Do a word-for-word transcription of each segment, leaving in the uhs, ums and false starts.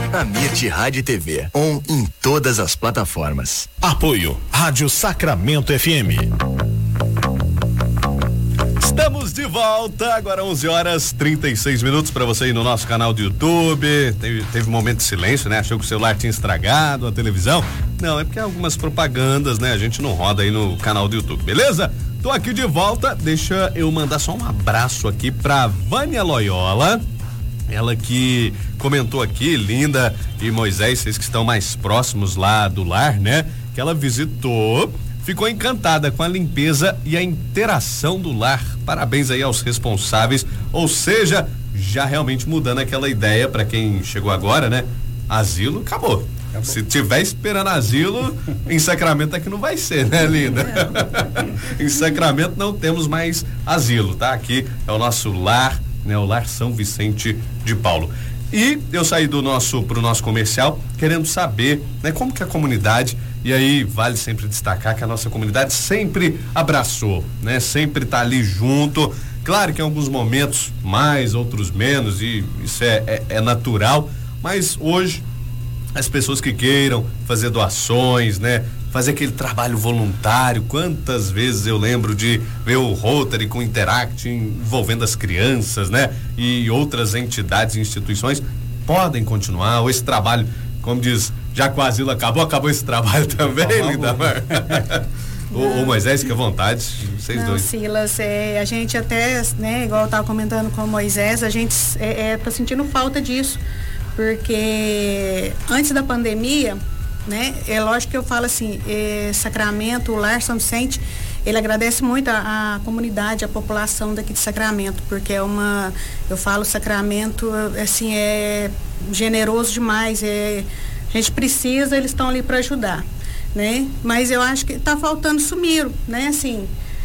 A Mirte Rádio e T V, on em todas as plataformas. Apoio Rádio Sacramento F M. Estamos de volta, agora onze horas trinta e seis minutos para você ir no nosso canal do YouTube. Teve, teve um momento de silêncio, né? Achou que o celular tinha estragado, a televisão. Não, é porque algumas propagandas, né? A gente não roda aí no canal do YouTube, beleza? Tô aqui de volta, deixa eu mandar só um abraço aqui pra Vânia Loyola. Ela que comentou aqui, Linda e Moisés, vocês que estão mais próximos lá do lar, né? Que ela visitou, ficou encantada com a limpeza e a interação do lar. Parabéns aí aos responsáveis, ou seja, já realmente mudando aquela ideia para quem chegou agora, né? Asilo, acabou. acabou. Se tiver esperando asilo, em Sacramento é que não vai ser, né, Linda? Em Sacramento não temos mais asilo, tá? Aqui é o nosso lar, né? O Lar São Vicente de Paulo. E eu saí do nosso pro nosso comercial querendo saber, né, como que a comunidade, e aí vale sempre destacar que a nossa comunidade sempre abraçou, né? Sempre tá ali junto. Claro que em alguns momentos mais, outros menos, e isso é, é, é natural, mas hoje as pessoas que queiram fazer doações, né? Fazer aquele trabalho voluntário, quantas vezes eu lembro de ver o Rotary com o Interact envolvendo as crianças, né? E outras entidades e instituições podem continuar, ou esse trabalho, como diz, já com o asilo acabou, acabou esse trabalho também, ah, Linda Mar. o, o Moisés, fica à vontade, vocês Não, dois. Silas, é, a gente até, né, igual eu tava comentando com o Moisés, a gente é, é, tá sentindo falta disso, porque antes da pandemia, né? É lógico que eu falo assim, é, Sacramento, o Lar São Vicente, ele agradece muito a, a comunidade, a população daqui de Sacramento, porque é uma, eu falo Sacramento, assim, é generoso demais, é, a gente precisa, eles estão ali para ajudar, né? Mas eu acho que está faltando, sumiram, né? Assim,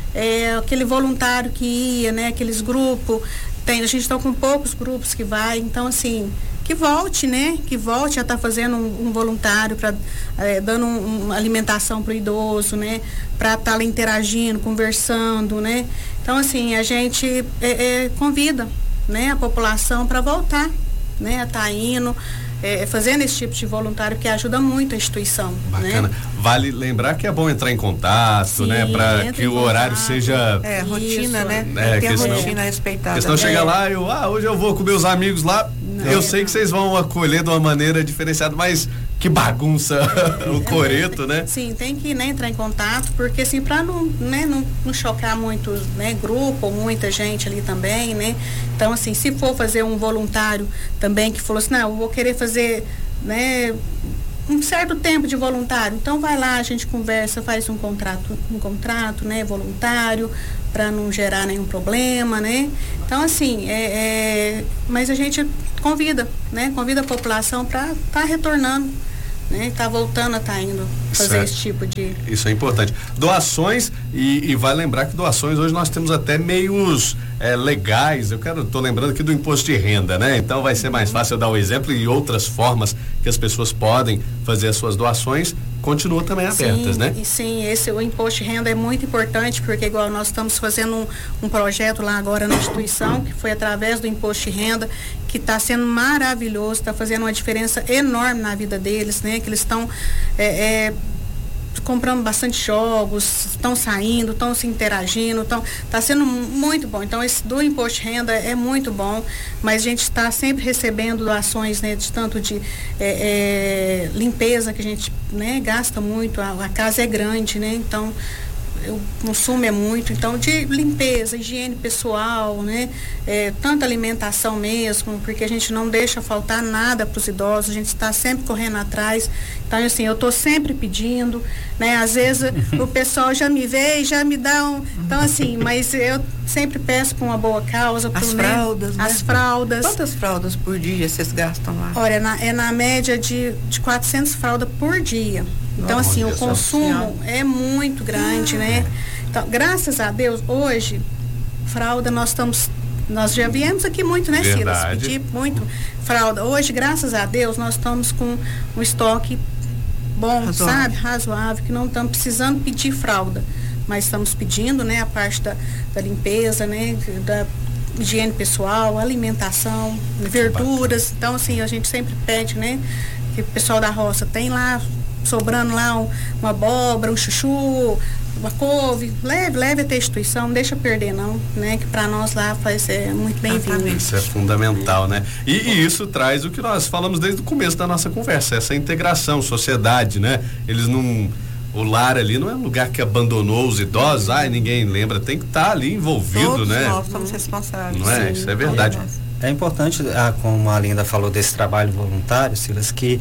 é, aquele voluntário que ia, né? Aqueles grupos, tem, a gente está com poucos grupos que vai, então assim, que volte, né? Que volte a estar tá fazendo um, um voluntário, para é, dando um, uma alimentação para o idoso, né? Para estar tá lá interagindo, conversando, né? Então, assim, a gente é, é, convida, né? A população para voltar, né? A estar tá indo, é, fazendo esse tipo de voluntário que ajuda muito a instituição. Bacana. Né? Vale lembrar que é bom entrar em contato, Sim, né? Para que o horário seja... É, rotina, Isso, né? É, Tem a senão, rotina respeitada. Porque senão né? chega lá e eu, ah, hoje eu vou com meus amigos lá, não, eu sei não. que vocês vão acolher de uma maneira diferenciada, mas que bagunça é, o coreto, é, né? Sim, tem que, né, entrar em contato, porque assim, para não, né, não, não chocar muito, né, grupo, ou muita gente ali também, né? Então, assim, se for fazer um voluntário também que falou assim, não, eu vou querer fazer, né, um certo tempo de voluntário, então vai lá, a gente conversa, faz um contrato, um contrato, né, voluntário, para não gerar nenhum problema, né? Então, assim, é, é, mas a gente convida, né? Convida a população para estar tá retornando, né? Tá voltando a estar tá indo fazer é, esse tipo de... Isso é importante. Doações, e, e vai lembrar que doações, hoje nós temos até meios é, legais, eu quero, tô lembrando aqui do imposto de renda, né? Então vai ser mais fácil eu dar o exemplo e outras formas que as pessoas podem fazer as suas doações, continuam também abertas, sim, né? E sim, esse, o imposto de renda é muito importante, porque igual nós estamos fazendo um, um projeto lá agora na instituição, que foi através do imposto de renda, que está sendo maravilhoso, está fazendo uma diferença enorme na vida deles, né? Que eles estão é, é, comprando bastante jogos, estão saindo, estão se interagindo, estão, está sendo muito bom. Então, esse do imposto de renda é muito bom, mas a gente está sempre recebendo doações, né, de tanto de é, é, limpeza, que a gente, né, gasta muito, a, a casa é grande, né, então o consumo é muito, então de limpeza, higiene pessoal, né, é, tanta alimentação mesmo, porque a gente não deixa faltar nada para os idosos, a gente está sempre correndo atrás. Então, assim, eu estou sempre pedindo, né, às vezes o pessoal já me vê e já me dá um, então assim, mas eu sempre peço para uma boa causa. As pro, fraldas, né, né? As fraldas. Quantas fraldas por dia vocês gastam lá? Olha, na, é na média de, de quatrocentas fraldas por dia. Então, Nossa, assim, o só. consumo é muito grande, ah, né? Então, graças a Deus, hoje, fralda, nós estamos, nós já viemos aqui muito, né, Silas? Pedir muito fralda. Hoje, graças a Deus, nós estamos com um estoque bom, razoável. sabe? Razoável, que não estamos precisando pedir fralda, mas estamos pedindo, né, a parte da, da limpeza, né, da higiene pessoal, alimentação, verduras. Então, assim, a gente sempre pede, né? Que o pessoal da roça tem lá, sobrando lá um, uma abóbora, um chuchu, uma couve, leve, leve até a instituição, não deixa perder não, né? Que para nós lá faz, é muito bem-vindo. Isso é fundamental, né? E, e isso traz o que nós falamos desde o começo da nossa conversa, essa integração, sociedade, né? Eles não... O lar ali não é um lugar que abandonou os idosos, ai, ninguém lembra, tem que estar tá ali envolvido, Todos né? nós somos responsáveis. Não é? Sim, isso é verdade. É importante, ah, como a Linda falou desse trabalho voluntário, Silas, que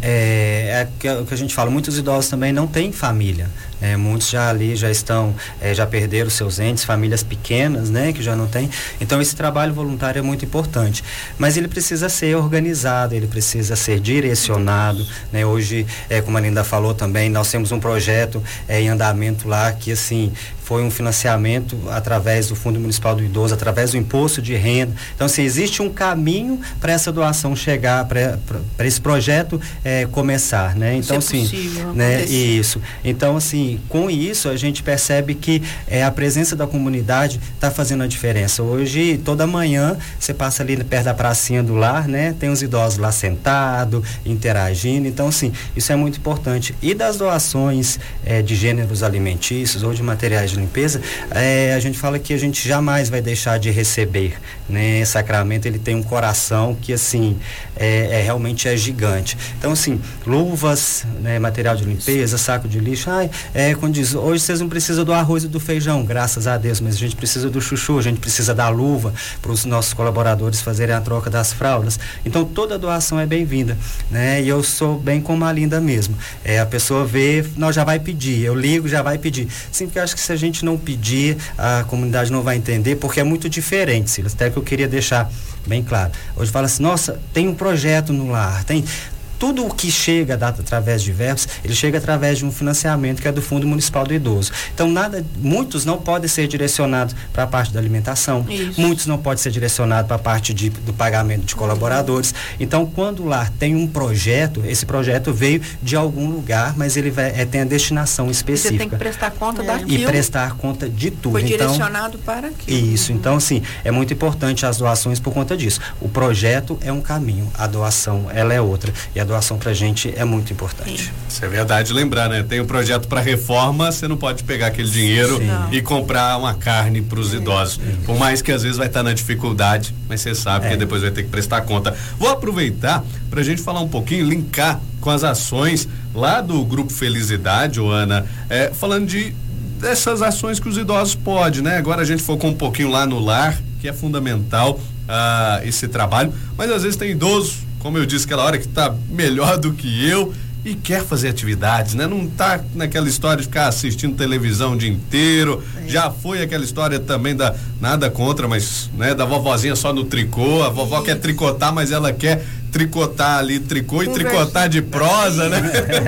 é, é o que a gente fala, muitos idosos também não têm família, né? Muitos já ali já estão, é, já perderam seus entes, famílias pequenas, né? Que já não tem. Então esse trabalho voluntário é muito importante, mas ele precisa ser organizado, ele precisa ser direcionado, né? Hoje, é, como a Linda falou também, nós temos um projeto é, em andamento lá que, assim, foi um financiamento através do Fundo Municipal do Idoso, através do imposto de renda. Então, assim, existe um caminho para essa doação chegar, para esse projeto é, começar, né? Então, isso é assim, possível, né? acontecer. Isso. Então, assim, com isso a gente percebe que é, a presença da comunidade está fazendo a diferença. Hoje, toda manhã, você passa ali perto da pracinha do lar, né? Tem os idosos lá sentados, interagindo. Então, assim, isso é muito importante. E das doações é, de gêneros alimentícios ou de materiais de limpeza, é, a gente fala que a gente jamais vai deixar de receber, né? Sacramento, ele tem um coração que, assim, é, é realmente é gigante. Então, assim, luvas, né? Material de limpeza, saco de lixo, ai, é, quando diz, hoje vocês não precisam do arroz e do feijão, graças a Deus, mas a gente precisa do chuchu, a gente precisa da luva para os nossos colaboradores fazerem a troca das fraldas. Então, toda doação é bem-vinda, né? E eu sou bem como a Linda mesmo. É, a pessoa vê, nós já vai pedir, eu ligo, já vai pedir. Sim, porque eu acho que se a gente não pedir, a comunidade não vai entender, porque é muito diferente, Silas, até que eu queria deixar bem claro. Hoje fala assim, nossa, tem um projeto no lar, tem... Tudo o que chega da, através de verbos, ele chega através de um financiamento que é do Fundo Municipal do Idoso. Então, nada, muitos não podem ser direcionados para a parte da alimentação, Isso. muitos não podem ser direcionados para a parte de, do pagamento de colaboradores. Então, quando o lar tem um projeto, esse projeto veio de algum lugar, mas ele vai, é, tem a destinação específica. Você tem que prestar conta É. daquilo. E prestar conta de tudo. Foi então, direcionado para aquilo. Isso, então, assim, é muito importante as doações por conta disso. O projeto é um caminho, a doação, ela é outra. E a doação pra gente é muito importante. Isso é verdade, lembrar, né? Tem um projeto para reforma, você não pode pegar aquele dinheiro Sim. e comprar uma carne para os idosos. Por mais que às vezes vai estar na dificuldade, mas você sabe É. que depois vai ter que prestar conta. Vou aproveitar pra gente falar um pouquinho, linkar com as ações lá do Grupo Felicidade, ô Ana, é, falando de dessas ações que os idosos podem, né? Agora a gente focou um pouquinho lá no lar, que é fundamental ah, esse trabalho, mas às vezes tem idoso, como eu disse aquela hora, que tá melhor do que eu e quer fazer atividades, né? Não tá naquela história de ficar assistindo televisão o dia inteiro. É. Já foi aquela história também da, nada contra, mas, né? Da vovozinha só no tricô, a vovó Isso. quer tricotar, mas ela quer tricotar ali, tricô e Conversa. tricotar de prosa, né?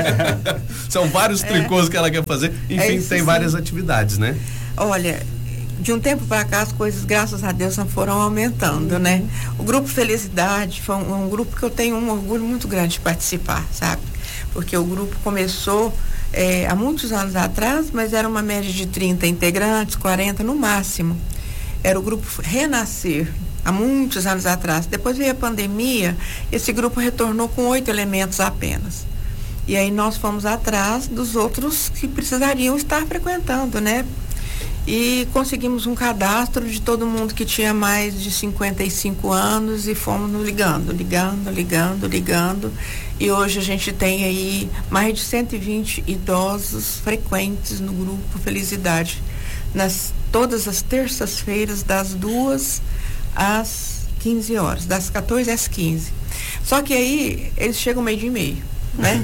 São vários é. tricôs que ela quer fazer. Enfim, é tem sim. várias atividades, né? Olha, de um tempo para cá as coisas, graças a Deus, foram aumentando, uhum. né? O Grupo Felicidade foi um, um grupo que eu tenho um orgulho muito grande de participar, sabe? Porque o grupo começou é, há muitos anos atrás, mas era uma média de trinta integrantes, quarenta no máximo. Era o Grupo Renascer, há muitos anos atrás. Depois veio a pandemia, esse grupo retornou com oito elementos apenas. E aí nós fomos atrás dos outros que precisariam estar frequentando, né? E conseguimos um cadastro de todo mundo que tinha mais de cinquenta e cinco anos e fomos nos ligando, ligando, ligando, ligando. E hoje a gente tem aí mais de cento e vinte idosos frequentes no Grupo Felicidade, nas todas as terças-feiras, das duas às quinze horas, das quatorze às quinze. Só que aí eles chegam meio-dia e meio. Né?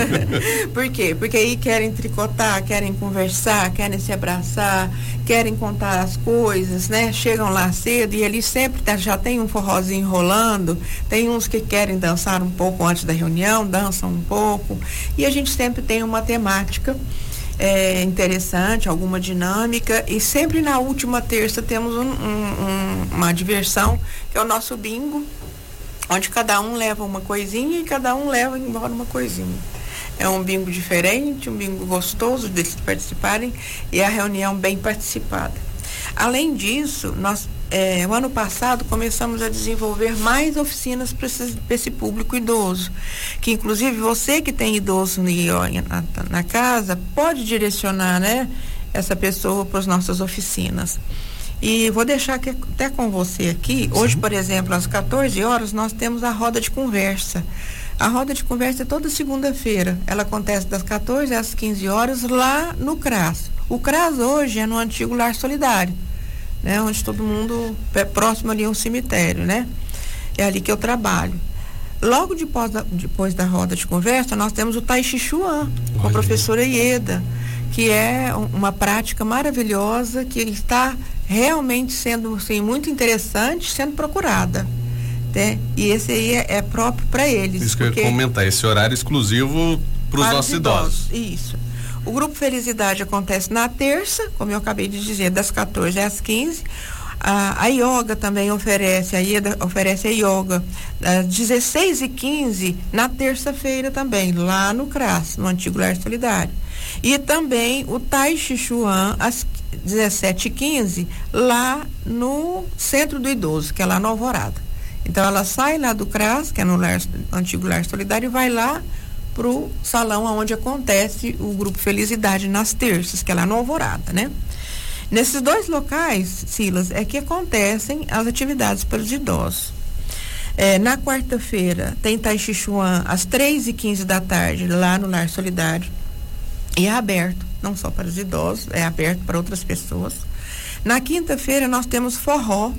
Por quê? Porque aí querem tricotar, querem conversar, querem se abraçar, querem contar as coisas, né? Chegam lá cedo e ali sempre tá, já tem um forrozinho rolando, tem uns que querem dançar um pouco antes da reunião, dançam um pouco, e a gente sempre tem uma temática é, interessante, alguma dinâmica, e sempre na última terça temos um, um, um, uma diversão, que é o nosso bingo, onde cada um leva uma coisinha e cada um leva embora uma coisinha. É um bingo diferente, um bingo gostoso deles participarem e a reunião bem participada. Além disso, nós é, o ano passado começamos a desenvolver mais oficinas para esse, esse público idoso, que inclusive você que tem idoso na, na casa pode direcionar, né, essa pessoa para as nossas oficinas. E vou deixar aqui, até com você aqui. Hoje, por exemplo, às quatorze horas, nós temos a roda de conversa. A roda de conversa é toda segunda-feira. Ela acontece das quatorze às quinze horas lá no C R A S. O C R A S hoje é no antigo Lar Solidário, né? Onde todo mundo é próximo ali a um cemitério, né? É ali que eu trabalho. Logo depois da, depois da roda de conversa, nós temos o Tai Chi Chuan, com a professora Ieda, que é uma prática maravilhosa, que está realmente sendo, assim, muito interessante, sendo procurada, né? E esse aí é, é próprio para eles. Isso que eu ia comentar, esse horário exclusivo para os nossos idosos. idosos. Isso. O Grupo Felicidade acontece na terça, como eu acabei de dizer, das quatorze às quinze. A, a yoga também oferece, a IEDA oferece a yoga das dezesseis e quinze na terça-feira também, lá no C R A S, no antigo Lar Solidário. E também o Tai Chi Chuan às dezessete e quinze, lá no Centro do Idoso, que é lá na Alvorada. Então ela sai lá do C R A S, que é no lar, antigo Lar Solidário, e vai lá pro salão onde acontece o Grupo Felicidade nas terças, que é lá no Alvorada, né? Nesses dois locais, Silas, é que acontecem as atividades para os idosos. É, na quarta-feira tem Tai Chi Chuan às três e quinze da tarde, lá no Lar Solidário. E é aberto, não só para os idosos, é aberto para outras pessoas. Na quinta-feira nós temos forró,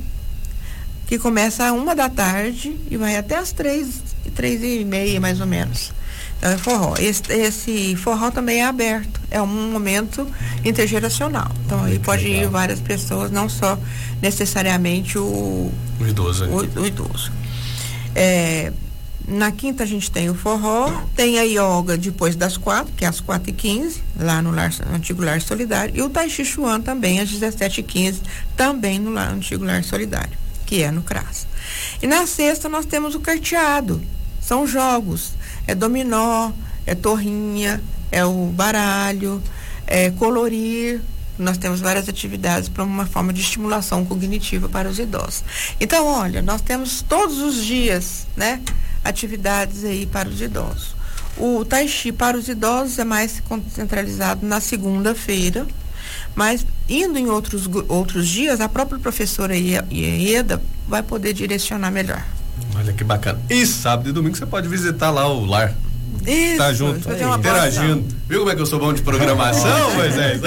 que começa a uma da tarde e vai até às três, três e meia, mais ou menos. Então é forró. Esse, esse forró também é aberto, é um momento intergeracional. Então aí pode ir várias pessoas, não só necessariamente o, o idoso. O, o idoso. É, na quinta a gente tem o forró, tem a yoga depois das quatro, que é às quatro e quinze, lá no, lar, no antigo Lar Solidário, e o Tai Chi Chuan também às dezessete e quinze, também no lar, antigo Lar Solidário, que é no C R A S. E na sexta nós temos o carteado, são jogos, é dominó, é torrinha, é o baralho, é colorir. Nós temos várias atividades para uma forma de estimulação cognitiva para os idosos. Então, olha, nós temos todos os dias, né, atividades aí para os idosos. O Tai Chi para os idosos é mais centralizado na segunda-feira, mas indo em outros, outros dias, a própria professora Ieda vai poder direcionar melhor. Olha que bacana. E sábado e domingo você pode visitar lá o lar. Isso, tá junto, interagindo. Viu como é que eu sou bom de programação, Moisés?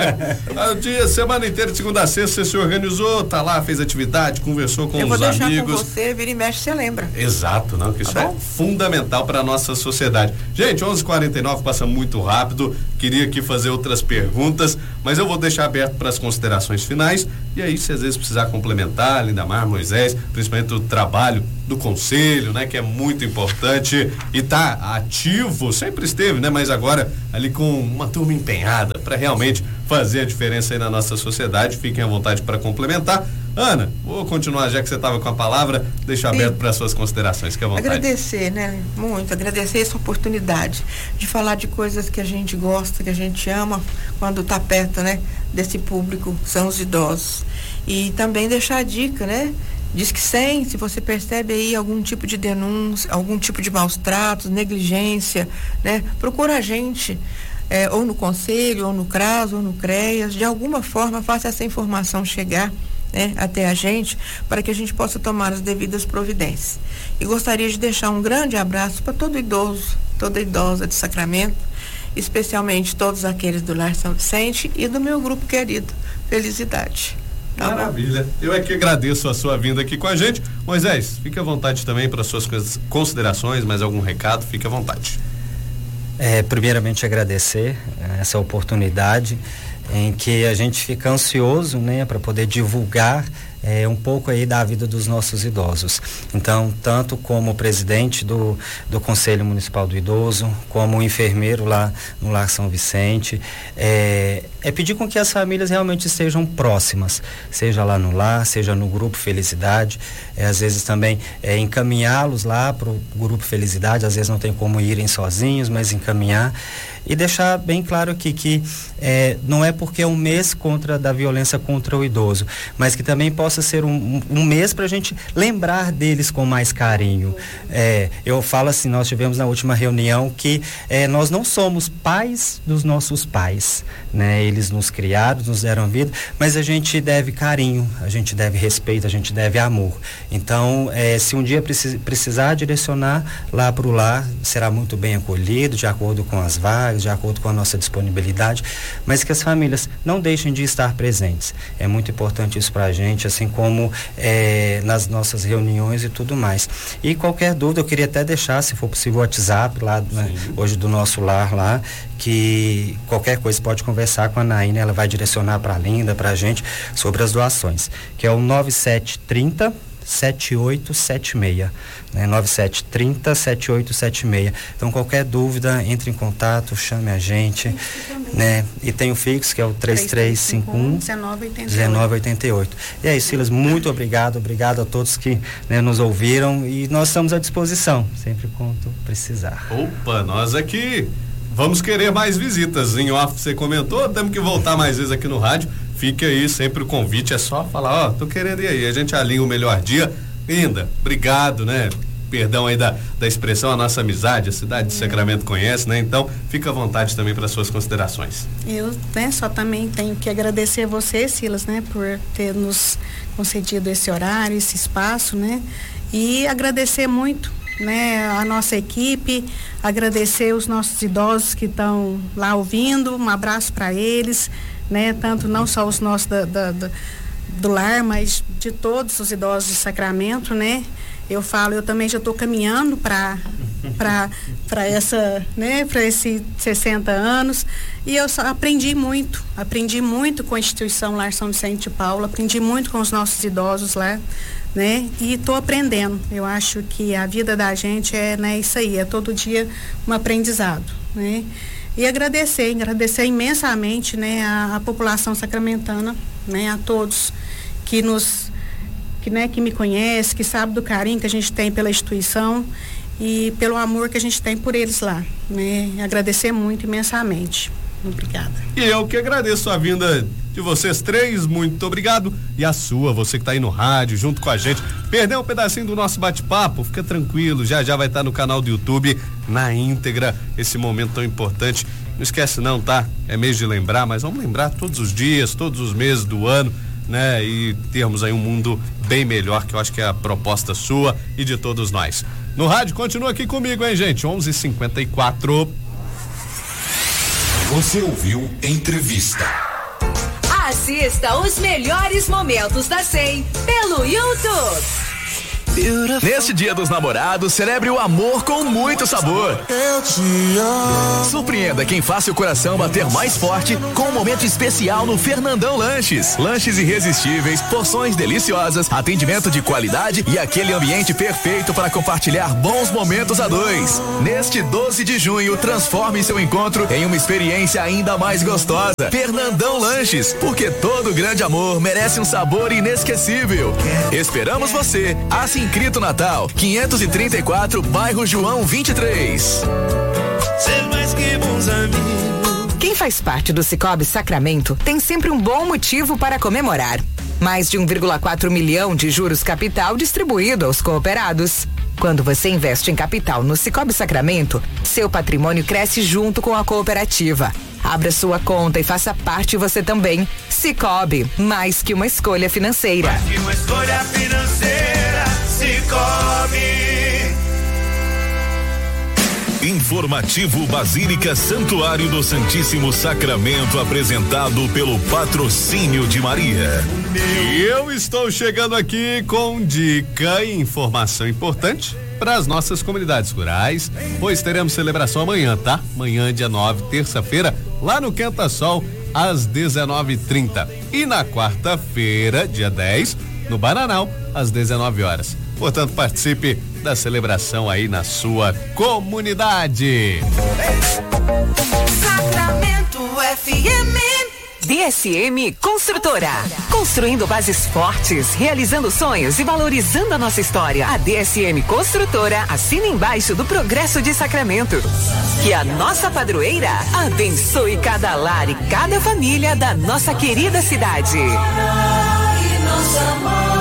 O dia, semana inteira, de segunda a sexta, você se organizou, tá lá, fez atividade, conversou com os amigos. Eu vou deixar com você, vira e mexe, você lembra. Exato, não, que isso tá é fundamental para a nossa sociedade. Gente, onze e quarenta e nove passa muito rápido, queria aqui fazer outras perguntas, mas eu vou deixar aberto para as considerações finais, e aí se às vezes precisar complementar, Lindamar, Moisés, principalmente o trabalho do conselho, né, que é muito importante e tá ativo, sempre esteve, né, mas agora ali com uma turma empenhada para realmente fazer a diferença aí na nossa sociedade. Fiquem à vontade para complementar. Ana, vou continuar, já que você estava com a palavra, deixo aberto para suas considerações, fique à vontade. Agradecer, né, muito, agradecer essa oportunidade de falar de coisas que a gente gosta, que a gente ama quando está perto, né, desse público, são os idosos. E também deixar a dica, né, diz que cem, se você percebe aí algum tipo de denúncia, algum tipo de maus tratos, negligência, né, procura a gente, é, ou no conselho, ou no C R A S, ou no C R E A S, de alguma forma faça essa informação chegar, né, até a gente, para que a gente possa tomar as devidas providências. E gostaria de deixar um grande abraço para todo idoso, toda idosa de Sacramento, especialmente todos aqueles do Lar São Vicente e do meu grupo querido, Felicidade. Tá Maravilha. Bom. Eu é que agradeço a sua vinda aqui com a gente. Moisés, fique à vontade também para suas considerações, mais algum recado, fique à vontade. É, primeiramente agradecer essa oportunidade em que a gente fica ansioso, né, para poder divulgar é, um pouco aí da vida dos nossos idosos. Então, tanto como presidente do, do Conselho Municipal do Idoso, como enfermeiro lá no Lar São Vicente, é, é pedir com que as famílias realmente estejam próximas, seja lá no lar, seja no Grupo Felicidade, é, às vezes também é, encaminhá-los lá para o Grupo Felicidade, às vezes não tem como irem sozinhos, mas encaminhar. E deixar bem claro aqui que é, não é porque é um mês contra da violência contra o idoso, mas que também possa possa ser um, um mês para a gente lembrar deles com mais carinho. É, eu falo assim, nós tivemos na última reunião que é, nós não somos pais dos nossos pais, né? Eles nos criaram, nos deram vida, mas a gente deve carinho, a gente deve respeito, a gente deve amor. Então, é, se um dia precis, precisar direcionar lá para o lar, será muito bem acolhido, de acordo com as vagas, de acordo com a nossa disponibilidade, mas que as famílias não deixem de estar presentes. É muito importante isso para a gente, assim como é, nas nossas reuniões e tudo mais. E qualquer dúvida, eu queria até deixar, se for possível, o WhatsApp lá, né, hoje do nosso lar lá, que qualquer coisa pode conversar com a Naína, ela vai direcionar para a Linda, para a gente, sobre as doações, que é o nove sete três zero sete oito sete seis, né? nove sete três zero sete oito sete seis. Então, qualquer dúvida, entre em contato, chame a gente, né? E tem o fixo, que é o três três cinco um, um nove oito oito. E é isso, Silas, muito obrigado, obrigado a todos que, né, nos ouviram, e nós estamos à disposição, sempre quando precisar. Opa, nós aqui vamos querer mais visitas. Em off você comentou, temos que voltar mais vezes aqui no rádio. Fica aí sempre o convite, é só falar, ó, tô querendo ir aí, a gente alinha o melhor dia. Linda, obrigado, né? Perdão aí da, da expressão, a nossa amizade, a cidade de Sacramento conhece, né? Então, fica à vontade também para suas considerações. Eu, né, só também tenho que agradecer a você, Silas, né, por ter nos concedido esse horário, esse espaço, né? E agradecer muito, né, a nossa equipe, agradecer os nossos idosos que estão lá ouvindo, um abraço para eles, né, tanto não só os nossos da, da, da, do lar, mas de todos os idosos de Sacramento, né? Eu falo, eu também já estou caminhando para para para essa, né, para esses sessenta anos, e eu só aprendi muito, aprendi muito com a instituição Lar São Vicente de Paulo, aprendi muito com os nossos idosos lá, né? E estou aprendendo. Eu acho que a vida da gente é, né, isso aí, é todo dia um aprendizado, né? E agradecer, agradecer imensamente, né, a, a população sacramentana, né, a todos que nos, que, né, que me conhece, que sabe do carinho que a gente tem pela instituição e pelo amor que a gente tem por eles lá, né? Agradecer muito imensamente. Obrigada. E eu que agradeço a vinda de vocês três, muito obrigado. E a sua, você que está aí no rádio, junto com a gente. Perdeu um pedacinho do nosso bate-papo? Fica tranquilo, já já vai estar tá no canal do YouTube, na íntegra, esse momento tão importante. Não esquece não, tá? É mês de lembrar, mas vamos lembrar todos os dias, todos os meses do ano, né? E termos aí um mundo bem melhor, que eu acho que é a proposta sua e de todos nós. No rádio, continua aqui comigo, hein, gente? onze e cinquenta e quatro. Você ouviu Entrevista. Assista os melhores momentos da C E M pelo YouTube. Neste Dia dos Namorados, celebre o amor com muito sabor. Eu te amo. Surpreenda quem faz seu coração bater mais forte com um momento especial no Fernandão Lanches. Lanches irresistíveis, porções deliciosas, atendimento de qualidade e aquele ambiente perfeito para compartilhar bons momentos a dois. Neste doze de junho, transforme seu encontro em uma experiência ainda mais gostosa. Fernandão Lanches, porque todo grande amor merece um sabor inesquecível. Esperamos você. Assim Crito Natal, quinhentos e trinta e quatro, bairro João vinte e três. Ser mais que bons amigos. Quem faz parte do Sicoob Sacramento tem sempre um bom motivo para comemorar. Mais de um vírgula quatro milhão de juros capital distribuído aos cooperados. Quando você investe em capital no Sicoob Sacramento, seu patrimônio cresce junto com a cooperativa. Abra sua conta e faça parte você também. Sicoob, mais que uma escolha financeira. Mais que uma escolha financeira, Sicoob. Informativo Basílica Santuário do Santíssimo Sacramento, apresentado pelo Patrocínio de Maria. E eu estou chegando aqui com dica e informação importante para as nossas comunidades rurais, pois teremos celebração amanhã, tá? Amanhã, dia nove, terça-feira, lá no Quenta Sol, às dezenove e trinta. E na quarta-feira, dia dez, no Bananal, às dezenove horas. Portanto, participe da celebração aí na sua comunidade. Sacramento F M. D S M Construtora. Construindo bases fortes, realizando sonhos e valorizando a nossa história. A D S M Construtora assina embaixo do progresso de Sacramento. Que a nossa padroeira abençoe cada lar e cada família da nossa querida cidade. E nosso amor.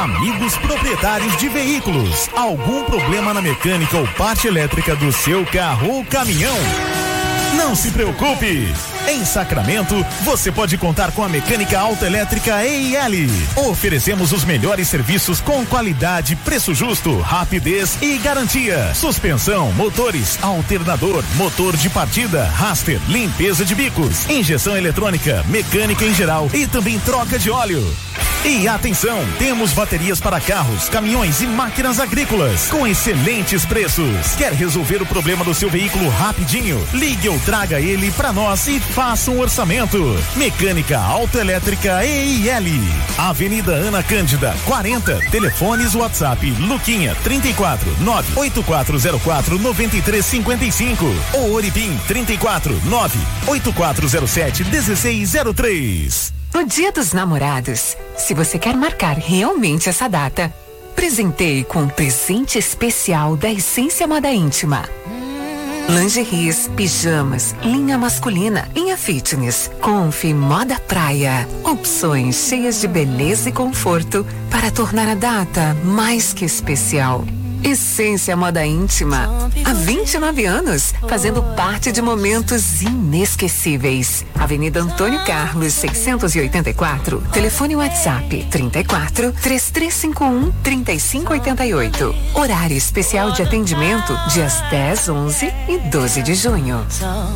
Amigos proprietários de veículos, algum problema na mecânica ou parte elétrica do seu carro ou caminhão? Não se preocupe! Em Sacramento, você pode contar com a mecânica autoelétrica E I L. Oferecemos os melhores serviços com qualidade, preço justo, rapidez e garantia. Suspensão, motores, alternador, motor de partida, raster, limpeza de bicos, injeção eletrônica, mecânica em geral e também troca de óleo. E atenção, temos baterias para carros, caminhões e máquinas agrícolas com excelentes preços. Quer resolver o problema do seu veículo rapidinho? Ligue ou traga ele para nós e faça um orçamento. Mecânica autoelétrica E I L. Avenida Ana Cândida, quarenta. Telefones WhatsApp Luquinha trinta e quatro, nove oito quatro zero quatro, nove três cinco cinco ou Oripim trinta e quatro, nove oito quatro zero sete, um seis zero três. No Dia dos Namorados, se você quer marcar realmente essa data, presenteie com um presente especial da Essência Moda Íntima. Lingeries, pijamas, linha masculina, linha fitness, conf, moda praia. Opções cheias de beleza e conforto para tornar a data mais que especial. Essência Moda Íntima, há vinte e nove anos, fazendo parte de momentos inesquecíveis. Avenida Antônio Carlos, seiscentos e oitenta e quatro, telefone WhatsApp trinta e quatro, três três cinco um, três cinco oito oito. Horário especial de atendimento, dias dez, onze e doze de junho.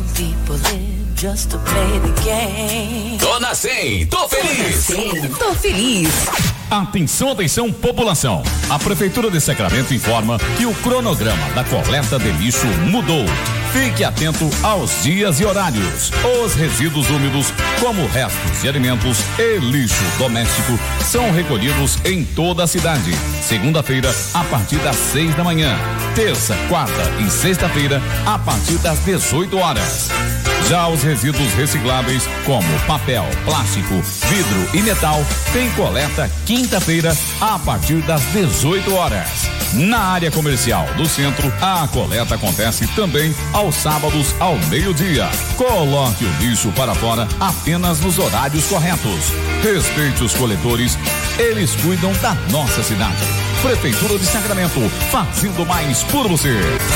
Tô na cem, tô feliz. Tô feliz. Atenção, atenção, população. A Prefeitura de Sacramento informa que o cronograma da coleta de lixo mudou. Fique atento aos dias e horários. Os resíduos úmidos, como restos de alimentos e lixo doméstico, são recolhidos em toda a cidade. Segunda-feira, a partir das seis da manhã. Terça, quarta e sexta-feira, a partir das dezoito horas. Já os resíduos recicláveis, como papel, plástico, vidro e metal, tem coleta quinta-feira, a partir das dezoito horas. Na área comercial do centro, a coleta acontece também aos sábados ao meio-dia. Coloque o lixo para fora apenas nos horários corretos. Respeite os coletores, eles cuidam da nossa cidade. Prefeitura de Sacramento, fazendo mais por você.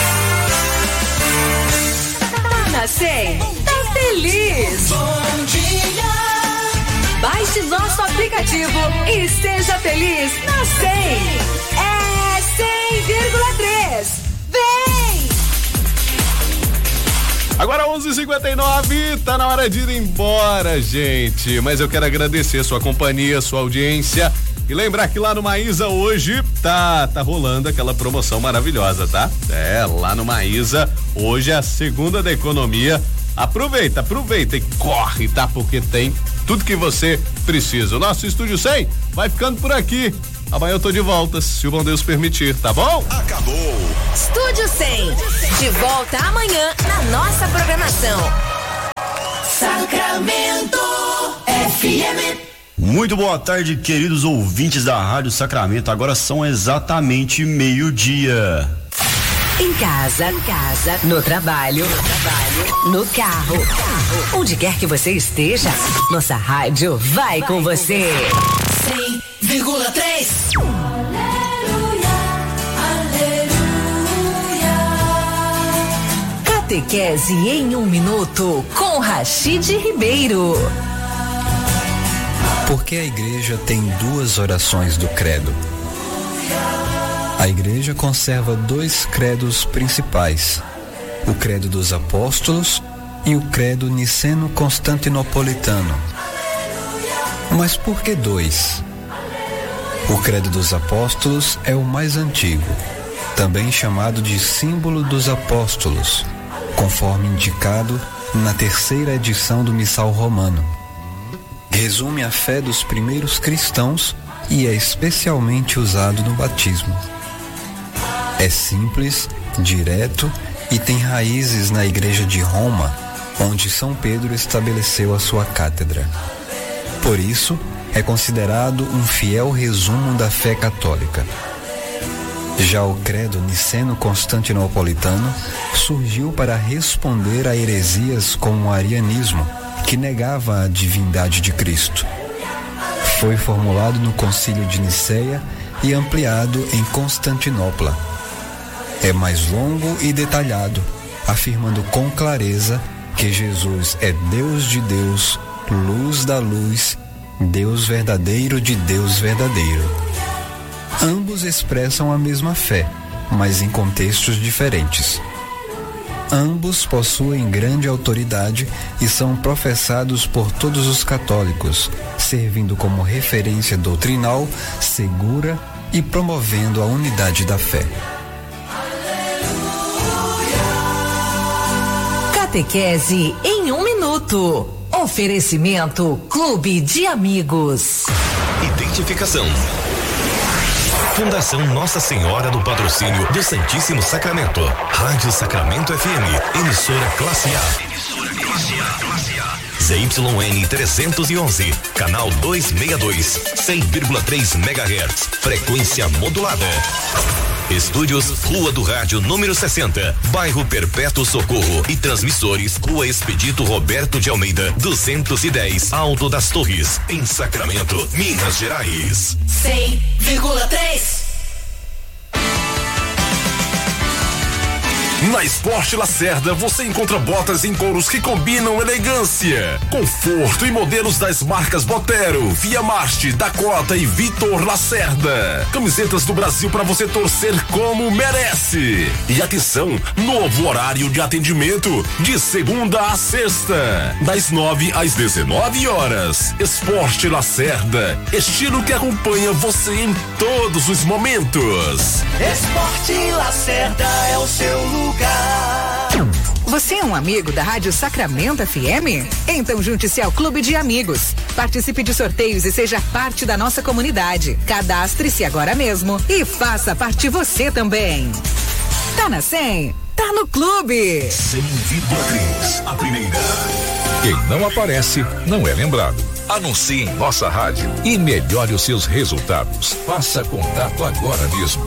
Tá cem, tá feliz. Bom dia. Baixe nosso aplicativo e esteja feliz na cem. É cem vírgula três. Vem! Agora onze e cinquenta e nove, tá na hora de ir embora, gente. Mas eu quero agradecer a sua companhia, a sua audiência. E lembrar que lá no Maísa hoje tá, tá rolando aquela promoção maravilhosa, tá? É, lá no Maísa, hoje é a segunda da economia. Aproveita, aproveita e corre, tá? Porque tem tudo que você precisa. O nosso Estúdio cem vai ficando por aqui. Amanhã eu tô de volta, se o bom Deus permitir, tá bom? Acabou. Estúdio cem, de volta amanhã na nossa programação. Sacramento F M. Muito boa tarde, queridos ouvintes da Rádio Sacramento. Agora são exatamente meio-dia. Em casa, em casa, no trabalho, no trabalho, no carro, carro. Onde quer que você esteja, nossa rádio vai, vai com você. cem vírgula três. Aleluia, aleluia. Catequese em um minuto com Rachid Ribeiro. Por que a igreja tem duas orações do credo? A igreja conserva dois credos principais, o credo dos apóstolos e o credo niceno-constantinopolitano. Mas por que dois? O credo dos apóstolos é o mais antigo, também chamado de símbolo dos apóstolos, conforme indicado na terceira edição do Missal Romano. Resume a fé dos primeiros cristãos e é especialmente usado no batismo. É simples, direto e tem raízes na Igreja de Roma, onde São Pedro estabeleceu a sua cátedra. Por isso, é considerado um fiel resumo da fé católica. Já o credo niceno-constantinopolitano surgiu para responder a heresias como o arianismo, que negava a divindade de Cristo. Foi formulado no Concílio de Nicéia e ampliado em Constantinopla. É mais longo e detalhado, afirmando com clareza que Jesus é Deus de Deus, luz da luz, Deus verdadeiro de Deus verdadeiro. Ambos expressam a mesma fé, mas em contextos diferentes. Ambos possuem grande autoridade e são professados por todos os católicos, servindo como referência doutrinal segura e promovendo a unidade da fé. Catequese em um minuto. Oferecimento Clube de Amigos. Identificação. Fundação Nossa Senhora do Patrocínio do Santíssimo Sacramento. Rádio Sacramento F M. Emissora Classe A. Emissora Classe A. Classe A. Z Y N trezentos e onze. Canal duzentos e sessenta e dois. cem vírgula três megahertz. Frequência modulada. Estúdios Rua do Rádio número sessenta, Bairro Perpétuo Socorro e transmissores Rua Expedito Roberto de Almeida, duzentos e dez, Alto das Torres, em Sacramento, Minas Gerais. cem vírgula três. Na Esporte Lacerda você encontra botas em couros que combinam elegância, conforto e modelos das marcas Botero, Via Marte, Dakota e Vitor Lacerda. Camisetas do Brasil para você torcer como merece. E atenção, novo horário de atendimento de segunda a sexta, das nove às dezenove horas. Esporte Lacerda, estilo que acompanha você em todos os momentos. Esporte Lacerda é o seu lugar. Você é um amigo da Rádio Sacramento F M? Então junte-se ao Clube de Amigos. Participe de sorteios e seja parte da nossa comunidade. Cadastre-se agora mesmo e faça parte você também. Tá na cem? Tá no Clube. cem vírgula três, a primeira. Quem não aparece, não é lembrado. Anuncie em nossa rádio e melhore os seus resultados. Faça contato agora mesmo.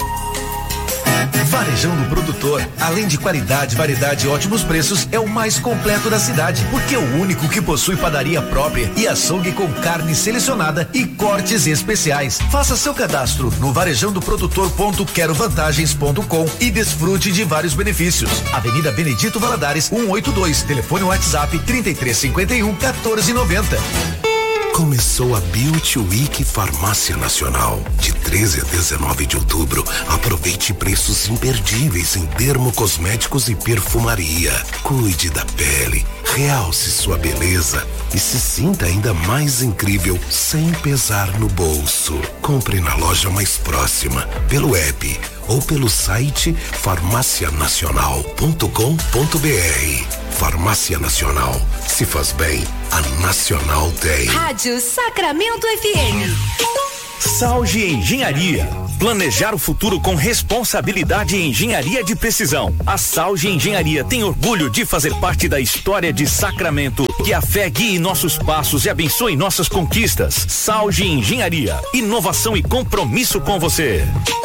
Varejão do Produtor, além de qualidade, variedade e ótimos preços, é o mais completo da cidade, porque é o único que possui padaria própria e açougue com carne selecionada e cortes especiais. Faça seu cadastro no varejão do produtor ponto quero vantagens ponto com e desfrute de vários benefícios. Avenida Benedito Valadares, cento e oitenta e dois, telefone WhatsApp trinta e três cinquenta e um, quatorze noventa. Começou a Beauty Week Farmácia Nacional. De treze a dezenove de outubro, aproveite preços imperdíveis em dermocosméticos e perfumaria. Cuide da pele, realce sua beleza e se sinta ainda mais incrível sem pesar no bolso. Compre na loja mais próxima, pelo app ou pelo site farmácia nacional ponto com ponto br. Farmácia Nacional. Se faz bem, a Nacional tem. Rádio Sacramento F M. Salge Engenharia. Planejar o futuro com responsabilidade e engenharia de precisão. A Salge Engenharia tem orgulho de fazer parte da história de Sacramento. Que a fé guie nossos passos e abençoe nossas conquistas. Salge Engenharia. Inovação e compromisso com você.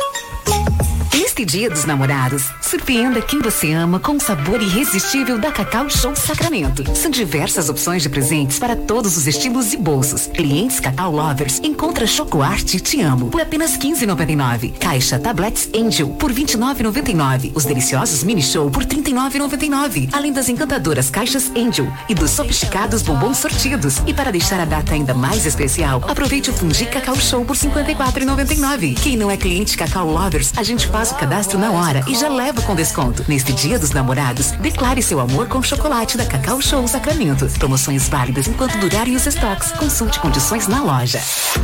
Neste Dia dos Namorados, surpreenda quem você ama com o sabor irresistível da Cacau Show Sacramento. São diversas opções de presentes para todos os estilos e bolsos. Clientes Cacau Lovers encontra Chocoarte Te Amo por apenas quinze reais e noventa e nove centavos. Caixa Tablets Angel por vinte e nove reais e noventa e nove centavos. Os deliciosos Mini Show por trinta e nove reais e noventa e nove centavos. Além das encantadoras caixas Angel e dos sofisticados bombons sortidos. E para deixar a data ainda mais especial, aproveite o Fundi Cacau Show por cinquenta e quatro reais e noventa e nove centavos. Quem não é cliente Cacau Lovers, a gente faz o cadastro na hora e já leva com desconto. Neste Dia dos Namorados, declare seu amor com chocolate da Cacau Show Sacramento. Promoções válidas enquanto durarem os estoques. Consulte condições na loja.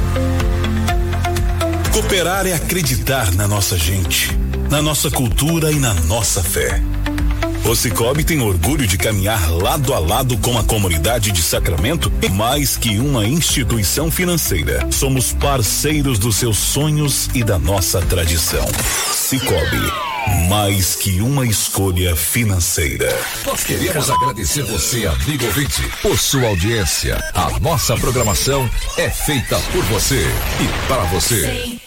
Cooperar é acreditar na nossa gente, na nossa cultura e na nossa fé. O Cicobi tem orgulho de caminhar lado a lado com a comunidade de Sacramento e mais que uma instituição financeira. Somos parceiros dos seus sonhos e da nossa tradição. Cicobi, mais que uma escolha financeira. Nós queremos agradecer você, amigo ouvinte, por sua audiência. A nossa programação é feita por você e para você.